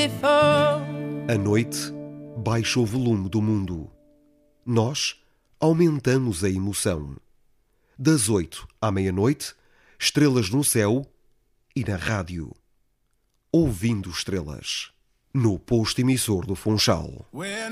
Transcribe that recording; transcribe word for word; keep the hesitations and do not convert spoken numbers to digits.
faithful. A noite baixa o volume do mundo. Nós aumentamos a emoção. Das oito à meia-noite, estrelas no céu e na rádio. Ouvindo estrelas. No posto emissor do Funchal.